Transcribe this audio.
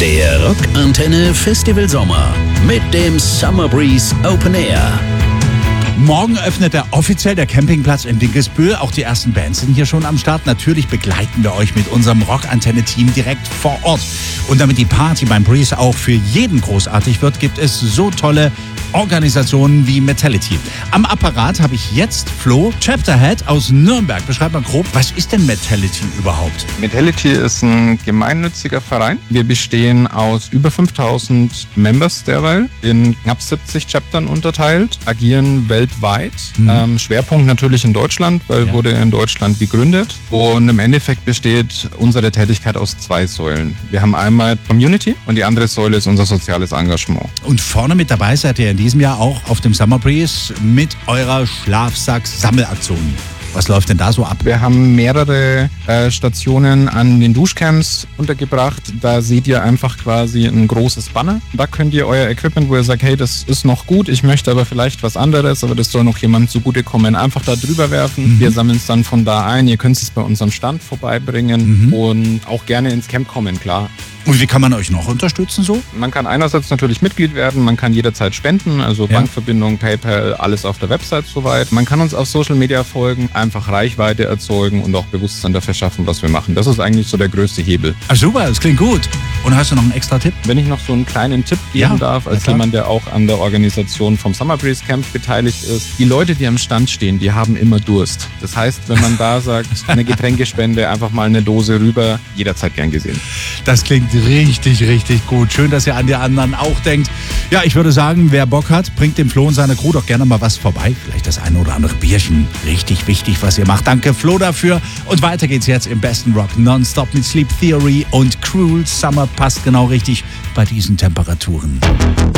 Der Rockantenne Festival Sommer mit dem Summer Breeze Open Air. Morgen öffnet offiziell der Campingplatz in Dinkelsbühl. Auch die ersten Bands sind hier schon am Start. Natürlich begleiten wir euch mit unserem Rockantenne-Team direkt vor Ort. Und damit die Party beim Breeze auch für jeden großartig wird, gibt es so tolle Organisationen wie Metality. Am Apparat habe ich jetzt Flo Chapterhead aus Nürnberg. Beschreib mal grob, was ist denn Metality überhaupt? Metality ist ein gemeinnütziger Verein. Wir bestehen aus über 5000 Members derweil, in knapp 70 Chaptern unterteilt, agieren weltweit. Schwerpunkt natürlich in Deutschland, weil wurde in Deutschland gegründet. Und im Endeffekt besteht unsere Tätigkeit aus zwei Säulen. Wir haben einmal Community und die andere Säule ist unser soziales Engagement. Und vorne mit dabei seid ihr in diesem Jahr auch auf dem Summer Breeze mit eurer Schlafsack-Sammelaktion. Was läuft denn da so ab? Wir haben mehrere Stationen an den Duschcamps untergebracht. Da seht ihr einfach quasi ein großes Banner. Da könnt ihr euer Equipment, wo ihr sagt, hey, das ist noch gut, ich möchte aber vielleicht was anderes, aber das soll noch jemand zugutekommen, einfach da drüber werfen. Wir sammeln es dann von da ein. Ihr könnt es bei unserem Stand vorbeibringen und auch gerne ins Camp kommen, klar. Und wie kann man euch noch unterstützen so? Man kann einerseits natürlich Mitglied werden, man kann jederzeit spenden, also Bankverbindung, PayPal, alles auf der Website soweit. Man kann uns auf Social Media folgen, einfach Reichweite erzeugen und auch Bewusstsein dafür schaffen, was wir machen. Das ist eigentlich so der größte Hebel. Ach super, das klingt gut. Und hast du noch einen extra Tipp? Wenn ich noch so einen kleinen Tipp geben darf, als jemand, der auch an der Organisation vom Summer Breeze Camp beteiligt ist. Die Leute, die am Stand stehen, die haben immer Durst. Das heißt, wenn man da sagt, eine Getränkespende, einfach mal eine Dose rüber, jederzeit gern gesehen. Das klingt richtig, richtig gut. Schön, dass ihr an die anderen auch denkt. Ja, ich würde sagen, wer Bock hat, bringt dem Flo und seiner Crew doch gerne mal was vorbei. Vielleicht das eine oder andere Bierchen. Richtig wichtig, was ihr macht. Danke, Flo, dafür. Und weiter geht's jetzt im besten Rock Nonstop mit Sleep Theory und Cruel Summer passt genau richtig bei diesen Temperaturen.